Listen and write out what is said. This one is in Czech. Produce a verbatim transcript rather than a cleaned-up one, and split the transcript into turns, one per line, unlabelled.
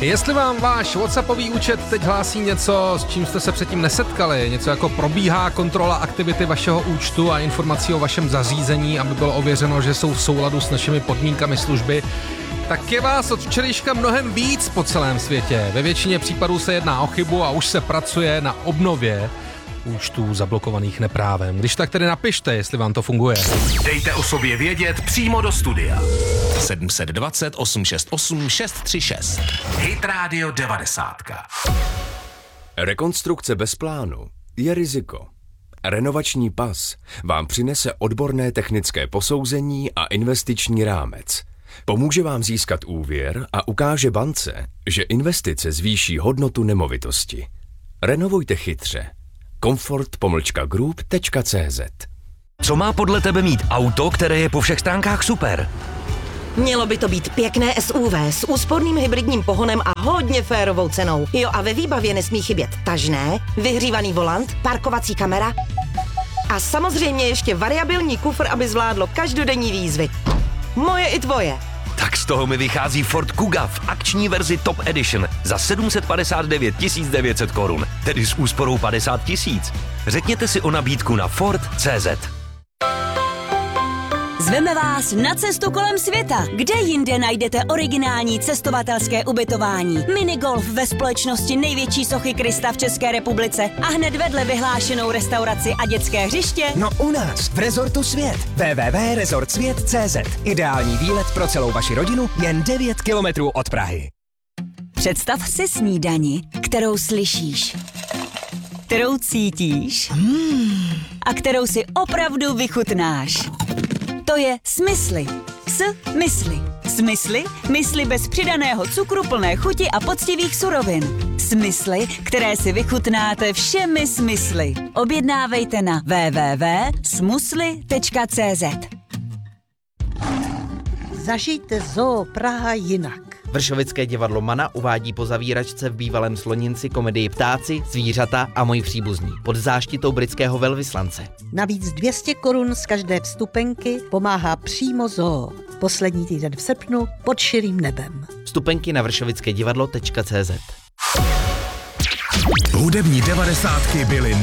Jestli vám váš WhatsAppový účet teď hlásí něco, s čím jste se předtím nesetkali, něco jako probíhá kontrola aktivity vašeho účtu a informací o vašem zařízení, aby bylo ověřeno, že jsou v souladu s našimi podmínkami služby, tak je vás od včerejška mnohem víc po celém světě. Ve většině případů se jedná o chybu a už se pracuje na obnově účtů zablokovaných neprávem. Když tak tedy napište, jestli vám to funguje.
Dejte o sobě vědět přímo do studia. sedm set dvacet osm šest osm šest tři šest. Hit Radio devadesát.
Rekonstrukce bez plánu je riziko. Renovační pas vám přinese odborné technické posouzení a investiční rámec. Pomůže vám získat úvěr a ukáže bance, že investice zvýší hodnotu nemovitosti. Renovujte chytře. comfort pomlčka group tečka cé zet.
Co má podle tebe mít auto, které je po všech stránkách super?
Mělo by to být pěkné S U V s úsporným hybridním pohonem a hodně férovou cenou. Jo, a ve výbavě nesmí chybět tažné, vyhřívaný volant, parkovací kamera a samozřejmě ještě variabilní kufr, aby zvládlo každodenní výzvy. Moje i tvoje.
Tak z toho mi vychází Ford Kuga v akční verzi Top Edition za sedm set padesát devět tisíc devět set korun, tedy s úsporou padesát tisíc. Řekněte si o nabídku na Ford tečka cé zet.
Zveme vás na cestu kolem světa. Kde jinde najdete originální cestovatelské ubytování? Minigolf ve společnosti největší sochy Krista v České republice a hned vedle vyhlášenou restauraci a dětské hřiště?
No u nás, v Rezortu Svět. w w w tečka rezort svět tečka cé zet. Ideální výlet pro celou vaši rodinu jen devět kilometrů od Prahy.
Představ si snídani, kterou slyšíš, kterou cítíš hmm. a kterou si opravdu vychutnáš. To je Smysly. S mysli. Smysly? Mysli bez přidaného cukru, plné chuti a poctivých surovin. Smysly, které si vychutnáte všemi smysly. Objednávejte na w w w tečka smysly tečka cé zet.
Zažijte Zoo Praha jinak.
Vršovické divadlo Mana uvádí po zavíračce v bývalém Sloninci komedii Ptáci, zvířata a moji příbuzní pod záštitou britského velvyslance.
Navíc dvě stě korun z každé vstupenky pomáhá přímo Zoo. Poslední týden v srpnu pod širým nebem.
Vstupenky na vršovické divadlo tečka cé zet.
Hudební devadesátky byly